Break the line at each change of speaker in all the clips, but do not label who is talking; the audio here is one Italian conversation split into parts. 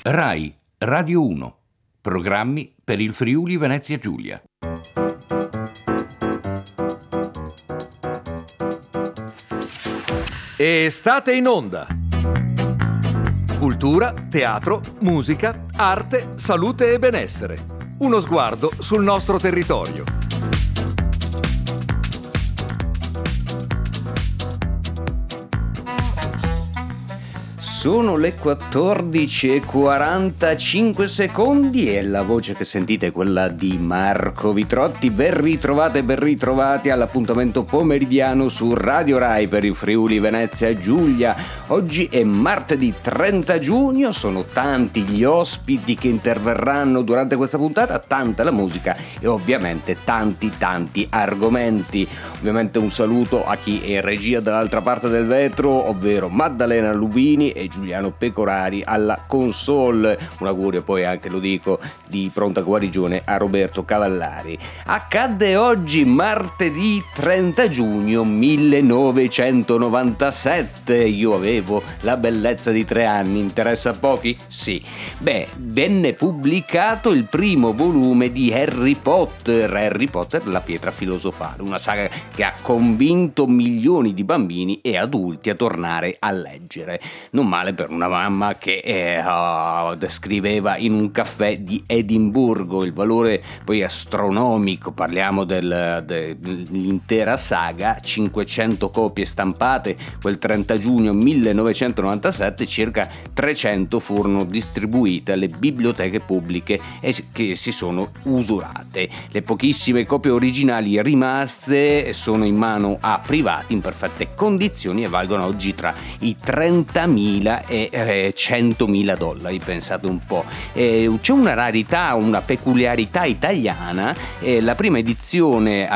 Rai Radio 1. Programmi per il Friuli Venezia Giulia.
E state in onda. Cultura, teatro, musica, arte, salute e benessere. Uno sguardo sul nostro territorio.
Sono le 14:45 e la voce che sentite è quella di Marco Vitrotti. Ben ritrovati all'appuntamento pomeridiano su Radio Rai per il Friuli Venezia Giulia. Oggi è martedì 30 giugno, sono tanti gli ospiti che interverranno durante questa puntata, tanta la musica e ovviamente tanti argomenti. Ovviamente un saluto a chi è in regia dall'altra parte del vetro, ovvero Maddalena Lubini e Giuliano Pecorari alla console. Un augurio poi anche, lo dico, di pronta guarigione a Roberto Cavallari. Accadde oggi martedì 30 giugno 1997. Io avevo la bellezza di 3 anni. Interessa a pochi? Sì. Venne pubblicato il primo volume di Harry Potter, la pietra filosofale, una saga che ha convinto milioni di bambini e adulti a tornare a leggere. Non male per una mamma che scriveva in un caffè di Edimburgo. Il valore poi astronomico, parliamo dell'intera saga, 500 copie stampate quel 30 giugno 1997, circa 300 furono distribuite alle biblioteche pubbliche e che si sono usurate. Le pochissime copie originali rimaste sono in mano a privati in perfette condizioni e valgono oggi tra i $30.000 e $100.000, pensate un po'. C'è una rarità, una peculiarità italiana. La prima edizione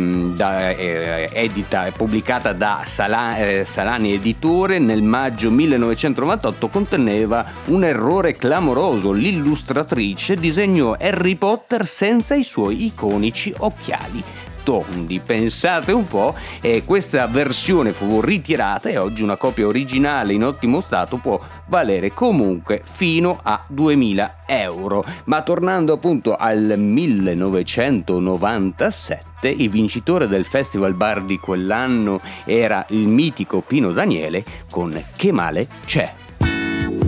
pubblicata da Salani Editore nel maggio 1998 conteneva un errore clamoroso: l'illustratrice disegnò Harry Potter senza i suoi iconici occhiali tondi. Pensate un po', questa versione fu ritirata e oggi una copia originale in ottimo stato può valere comunque fino a €2.000. Ma tornando appunto al 1997, il vincitore del Festival Bar di quell'anno era il mitico Pino Daniele con Che male c'è.